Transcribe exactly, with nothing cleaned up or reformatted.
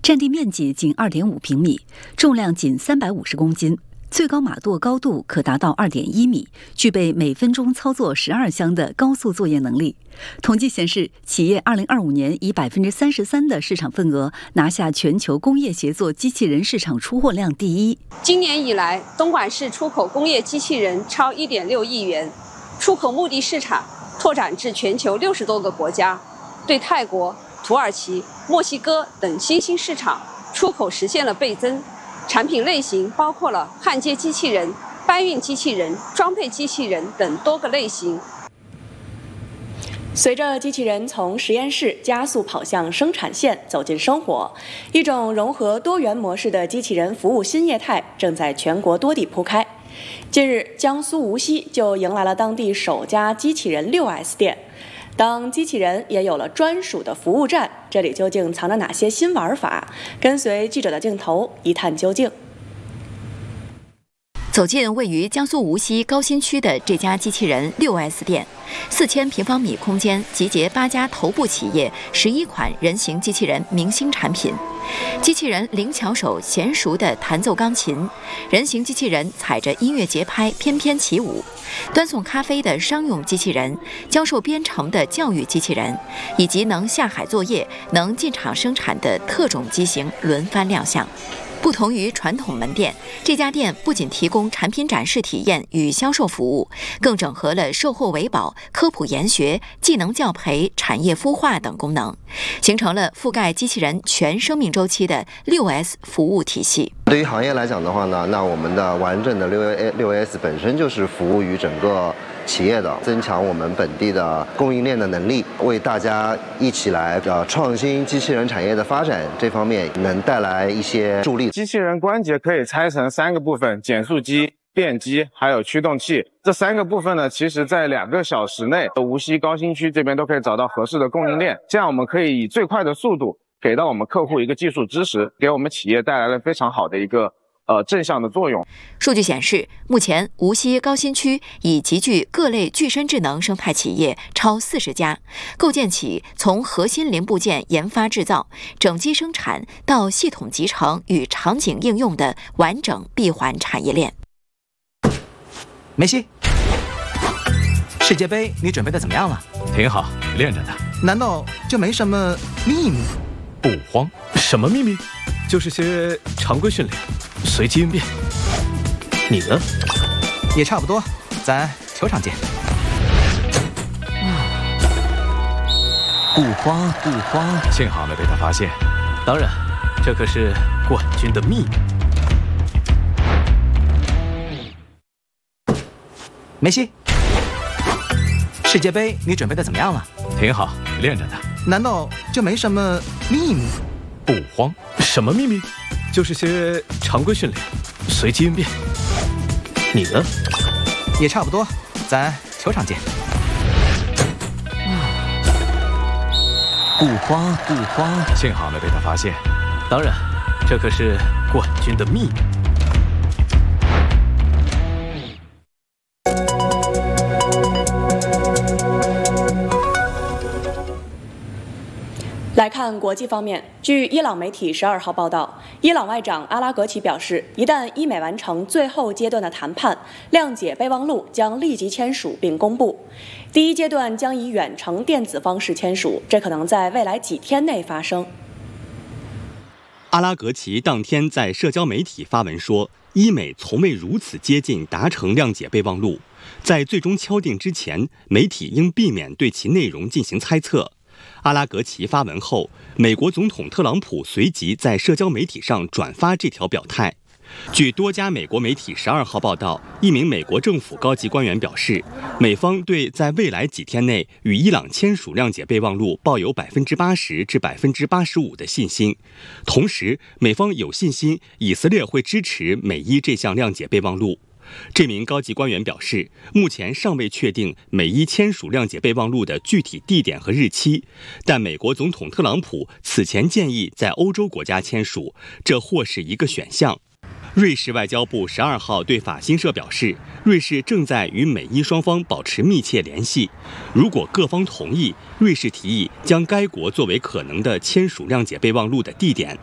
占地面积仅 二点五平米，重量仅三百五十公斤。最高马舵高度可达到 二点一米，具备每分钟操作十二箱的高速作业能力。统计显示，企业二零二五年以 百分之三十三 的市场份额拿下全球工业协作机器人市场出货量第一。 今年以来，东莞市出口工业机器人超 一点六亿元，出口目的市场拓展至全球六十多个国家，对泰国、土耳其、墨西哥等新兴市场出口实现了倍增。产品类型包括了焊接机器人、搬运机器人、装配机器人等多个类型。 随着机器人从实验室加速跑向生产线，走进生活，一种融合多元模式的机器人服务新业态正在全国多地铺开。近日，江苏无锡就迎来了当地首家机器人 六 S 店。当机器人也有了专属的服务站，这里究竟藏着哪些新玩法？跟随记者的镜头一探究竟。 走进位于江苏无锡高新区的这家机器人 六 S 店，四千平方米空间集结八家头部企业十一款人形机器人明星产品。机器人灵巧手娴熟地弹奏钢琴，人形机器人踩着音乐节拍翩翩起舞，端送咖啡的商用机器人，教授编程的教育机器人，以及能下海作业、能进厂生产的特种机型轮番亮相。不同于传统门店，这家店不仅提供产品展示体验与销售服务，更整合了售后维保、科普研学、技能教培、产业孵化等功能，形成了覆盖机器人全生命周期的 六 S 服务体系。 对于行业来讲的话呢，那我们的完整的 六 S 本身就是服务于整个企业的，增强我们本地的供应链的能力，为大家一起来呃创新机器人产业的发展这方面能带来一些助力。 机器人关节可以拆成三个部分：减速机、电机还有驱动器。这三个部分呢，其实在两个小时内，无锡高新区这边都可以找到合适的供应链，这样我们可以以最快的速度给到我们客户一个技术支持，给我们企业带来了非常好的一个呃正向的作用。 数据显示，目前无锡高新区已集聚各类具身智能生态企业超四十家，构建起从核心零部件研发制造、整机生产到系统集成与场景应用的完整闭环产业链。 梅西，世界杯你准备的怎么样了？ 挺好，练着呢。 难道就没什么秘密？ 不慌，什么秘密？就是些常规训练，随机应变。你呢？ 也差不多，咱球场见。 不慌不慌，幸好没被他发现。当然，这可是冠军的秘密。 梅西，世界杯你准备的怎么样了？ 挺好，练着呢。 难道就没什么秘密？ 不慌，什么秘密？就是些常规训练，随机应变。你呢？ 也差不多，咱球场见。 不慌不慌，幸好没被他发现。当然，这可是冠军的秘密。 来看国际方面，据伊朗媒体十二号报道，伊朗外长阿拉格齐表示，一旦伊美完成最后阶段的谈判，谅解备忘录将立即签署并公布。第一阶段将以远程电子方式签署，这可能在未来几天内发生。 阿拉格齐当天在社交媒体发文说，伊美从未如此接近达成谅解备忘录，在最终敲定之前，媒体应避免对其内容进行猜测。阿拉格齐发文后，美国总统特朗普随即在社交媒体上转发这条表态。据多家美国媒体十二号报道，一名美国政府高级官员表示，美方对在未来几天内与伊朗签署谅解备忘录抱有百分之八十至百分之八十五的信心。同时，美方有信心以色列会支持美伊这项谅解备忘录。这名高级官员表示，目前尚未确定美伊签署谅解备忘录的具体地点和日期，但美国总统特朗普此前建议在欧洲国家签署，这或是一个选项。瑞士外交部十二号对法新社表示，瑞士正在与美伊双方保持密切联系，如果各方同意，瑞士提议将该国作为可能的签署谅解备忘录的地点。